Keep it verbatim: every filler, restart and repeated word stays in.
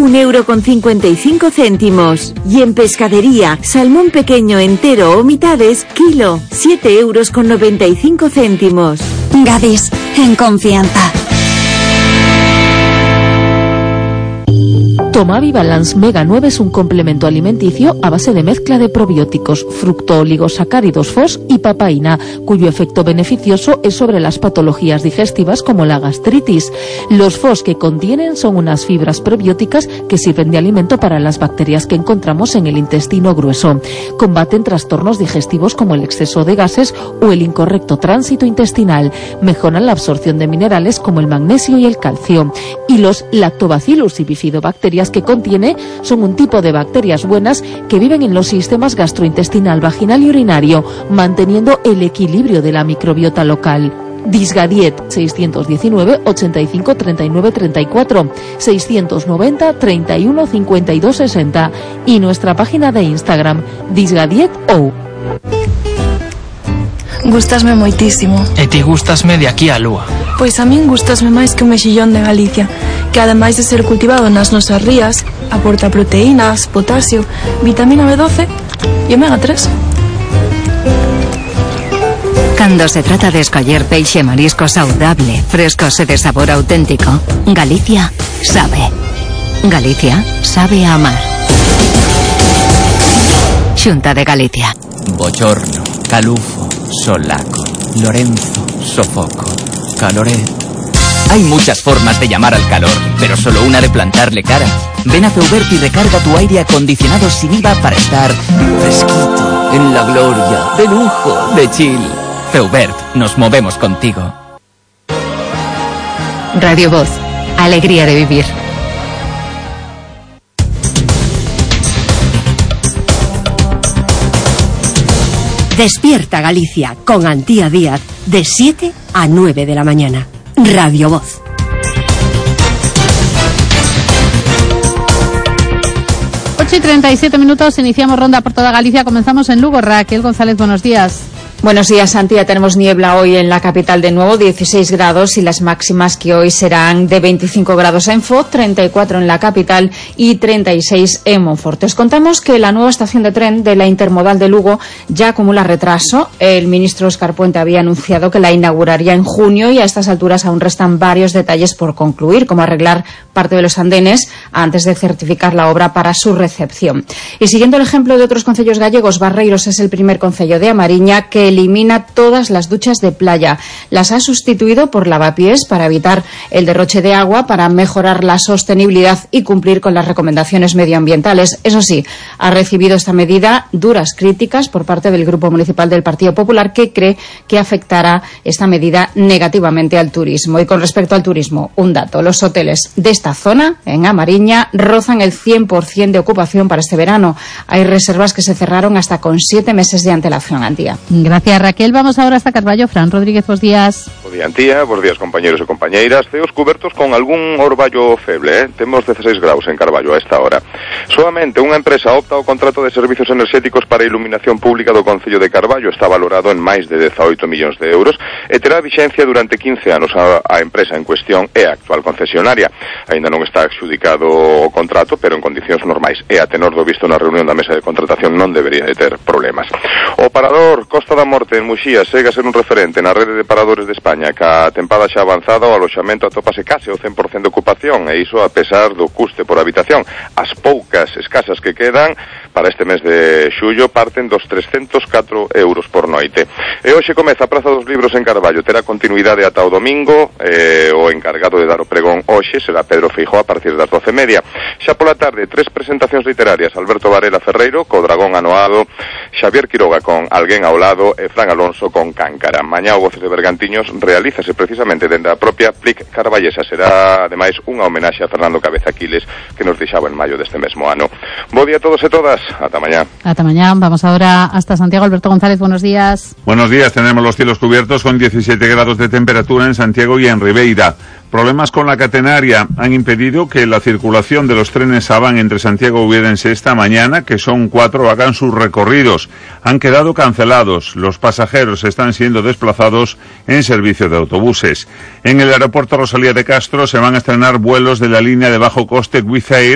un euro con cincuenta y cinco céntimos. Y en pescadería, salmón pequeño entero o mitades, kilo, siete euros con noventa y cinco céntimos. Gadis, en confianza. Tomavi Balance Mega nueve es un complemento alimenticio a base de mezcla de probióticos, fructooligosacáridos F O S y papaína, cuyo efecto beneficioso es sobre las patologías digestivas como la gastritis. Los F O S que contienen son unas fibras probióticas que sirven de alimento para las bacterias que encontramos en el intestino grueso. Combaten trastornos digestivos como el exceso de gases o el incorrecto tránsito intestinal. Mejoran la absorción de minerales como el magnesio y el calcio. Y los lactobacillus y bifidobacterias que contiene son un tipo de bacterias buenas que viven en los sistemas gastrointestinal, vaginal y urinario, manteniendo el equilibrio de la microbiota local. Disgadiet seiscientos diecinueve, ochenta y cinco, treinta y nueve, treinta y cuatro, seiscientos noventa, treinta y uno, cincuenta y dos, sesenta y nuestra página de Instagram Disgadiet O. Gustasme moitísimo. E ti gustasme de aquí a lúa? Pois a min gustasme máis que o mexillón de Galicia, que ademais de ser cultivado nas nosas rías, aporta proteínas, potasio, vitamina B doce e omega tres. Cando se trata de escoller peixe marisco saudable, frescos e de sabor auténtico, Galicia sabe. Galicia sabe a amar. Xunta de Galicia. Bochorno, calufo, solaco, Lorenzo, sofoco, caloret. Hay muchas formas de llamar al calor, pero solo una de plantarle cara. Ven a Feubert y recarga tu aire acondicionado sin I V A para estar fresquito, en la gloria, de lujo, de chill. Feubert, nos movemos contigo. Radio Voz, alegría de vivir. Despierta Galicia con Antía Díaz de siete a nueve de la mañana. Radio Voz. ocho y treinta y siete minutos, iniciamos ronda por toda Galicia, comenzamos en Lugo. Raquel González, buenos días. Buenos días, Santi. Ya tenemos niebla hoy en la capital de nuevo, dieciséis grados, y las máximas que hoy serán de veinticinco grados en Foz, treinta y cuatro en la capital y treinta y seis en Monforte. Os contamos que la nueva estación de tren de la Intermodal de Lugo ya acumula retraso. El ministro Óscar Puente había anunciado que la inauguraría en junio y a estas alturas aún restan varios detalles por concluir, como arreglar parte de los andenes antes de certificar la obra para su recepción. Y siguiendo el ejemplo de otros concellos gallegos, Barreiros es el primer concello de A Mariña que elimina todas las duchas de playa. Las ha sustituido por lavapiés para evitar el derroche de agua, para mejorar la sostenibilidad y cumplir con las recomendaciones medioambientales. Eso sí, ha recibido esta medida duras críticas por parte del Grupo Municipal del Partido Popular, que cree que afectará esta medida negativamente al turismo. Y con respecto al turismo, un dato: los hoteles de esta zona, en A Mariña, rozan el cien por ciento de ocupación para este verano. Hay reservas que se cerraron hasta con siete meses de antelación, Antía. Gracias, Raquel. Vamos ahora hasta Carballo. Fran Rodríguez, buenos días. Bo día, Antía. Bos días, compañeros e compañeiras. Ceos cubertos con algún orballo feble, eh? Temos dieciséis graus en Carballo a esta hora. Solamente unha empresa opta o contrato de servicios enerxéticos para a iluminación pública do Concello de Carballo. Está valorado en máis de dezaoito millóns de euros e terá vixencia durante quince anos. A, a empresa en cuestión é a actual concesionaria. Ainda non está adxudicado o contrato, pero en condicións normais e a tenor do visto na reunión da mesa de contratación non debería de ter problemas. O parador Costa da Morte en Muxía segue a ser un referente na rede de paradores de España. Ca tempada xa avanzada, o aloxamento atópase case o cen por cento de ocupación, e iso a pesar do custe por habitación. As poucas escasas que quedan para este mes de xullo parten dos trescentos catro euros por noite. E hoxe comeza a Praza dos Libros en Carballo. Terá continuidade ata o domingo. Eh, o encargado de dar o pregón hoxe será Pedro Feijóo a partir das doce e media. Xa pola tarde, tres presentacións literarias: Alberto Varela Ferreiro co Dragón Anoado, Xavier Quiroga con Alguén ao lado e Fran Alonso con Cáncara. Mañá o Voces de Bergantiños realízase precisamente dende a propia P L I C carballesa. Será ademais unha homenaxe a Fernando Cabeza Aquiles, que nos deixaba en maio deste mesmo ano. Bo día a todos e todas. Ata mañá. Ata mañá. Vamos ahora hasta Santiago. Alberto González, buenos días. Buenos días. Tenemos los cielos cubiertos con diecisiete grados de temperatura en Santiago y en Ribeira. Problemas con la catenaria han impedido que la circulación de los trenes Avan entre Santiago y Ourense esta mañana, que son cuatro, hagan sus recorridos. Han quedado cancelados. Los pasajeros están siendo desplazados en servicio de autobuses. En el aeropuerto Rosalía de Castro se van a estrenar vuelos de la línea de bajo coste Wizz Air